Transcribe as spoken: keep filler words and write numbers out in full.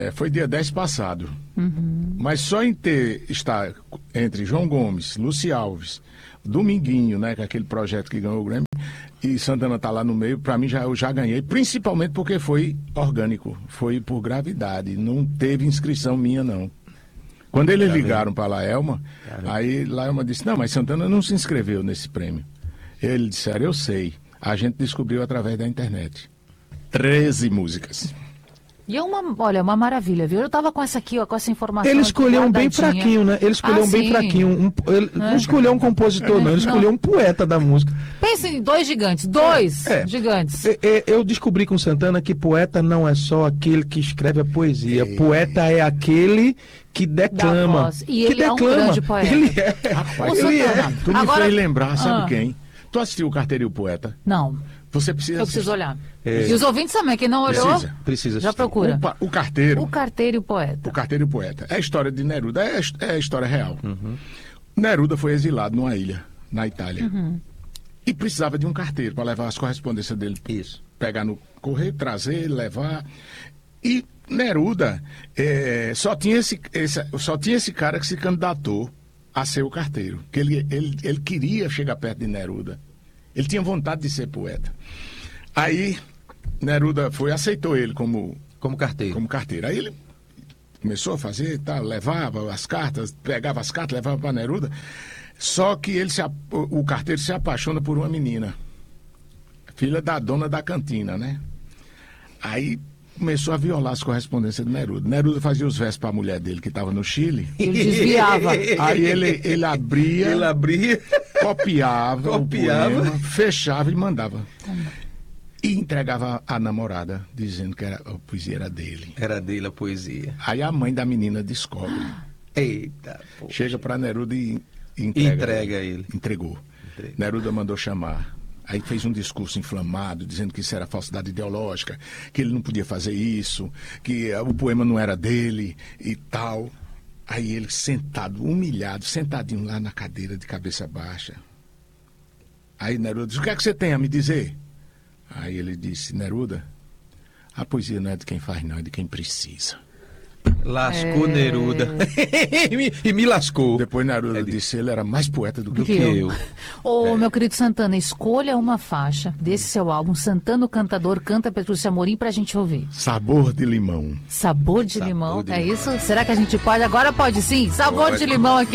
É, foi dia dez passado. Uhum. Mas só em ter, estar entre João Gomes, Luci Alves, Dominguinho, né, que é aquele projeto que ganhou o Grammy, e Santana tá lá no meio, para mim já, eu já ganhei, principalmente porque foi orgânico, foi por gravidade, não teve inscrição minha não. Quando eles Tá ligaram para a Laelma, Caramba. aí Laelma disse, não, mas Santana não se inscreveu nesse prêmio. Eles disseram, eu sei, a gente descobriu através da internet. treze músicas. E é uma, olha, uma maravilha, viu? Eu tava com essa aqui, ó, com essa informação. Ele aqui escolheu um bem guardadinha. fraquinho, né? Ele escolheu Ah, um bem sim. fraquinho. Um, ele É. não escolheu um compositor, não. Ele escolheu um poeta da música. Pensa em dois gigantes, dois É. gigantes. É, é, Eu descobri com Santana que poeta não é só aquele que escreve a poesia. É. Poeta é aquele que declama. voz. E que ele é um declama. grande poeta. Ele é. Rapaz, O ele Santana. é. tu me Agora- fez lembrar, sabe Ah. quem? Tu assistiu o Carteiro e o Poeta? Não, Você precisa eu preciso assistir. olhar. É. E os ouvintes também, quem não olhou, Precisa. Precisa já assistir. procura. O, pa- o Carteiro... O Carteiro e o Poeta. O Carteiro e o Poeta. É a história de Neruda, é, é a história real. Uhum. Neruda foi exilado numa ilha, na Itália. Uhum. E precisava de um carteiro para levar as correspondências dele. Isso. Pegar no correio, trazer, levar. E Neruda é, só, tinha esse, esse, só tinha esse cara que se candidatou a ser o carteiro. Que ele, ele, ele queria chegar perto de Neruda. Ele tinha vontade de ser poeta. Aí Neruda foi, aceitou ele como Como carteiro. como carteiro. Aí ele começou a fazer, tá, levava as cartas, pegava as cartas, levava para Neruda. Só que ele se, ap- o carteiro se apaixona por uma menina, filha da dona da cantina, né? Aí começou a violar as correspondências de Neruda. Neruda fazia os versos para a mulher dele, que estava no Chile. Ele desviava. Aí ele, ele abria, Ele abria. copiava, Copiava. o poema, fechava e mandava. E entregava a namorada, dizendo que era, a poesia era dele. Era dele a poesia. Aí a mãe da menina descobre. Eita, pô. Chega para Neruda e, e entrega, Entrega ele. Entregou. Entrega. Neruda mandou chamar. Aí fez um discurso inflamado, dizendo que isso era falsidade ideológica, que ele não podia fazer isso, que eh, o poema não era dele e tal. Aí ele sentado, humilhado, sentadinho lá na cadeira de cabeça baixa. Aí Neruda disse, o que é que você tem a me dizer? Aí ele disse, Neruda, a poesia não é de quem faz não, é de quem precisa. Lascou É. Neruda. e, me, e me lascou. Depois Neruda É de- disse, ele era mais poeta do que Do que eu. eu. Ô, meu querido Santana, escolha uma faixa desse seu álbum, Santana o Cantador canta Petrúcia Amorim, pra gente ouvir. Sabor de limão. Sabor de Sabor limão, de é limão. isso? Será que a gente pode? Agora pode sim? Sabor Pode. de limão aqui.